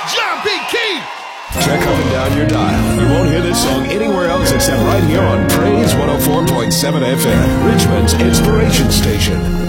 John P. Key. Check up and down your dial. You won't hear this song anywhere else except right here on Praise 104.7 FM, Richmond's inspiration station.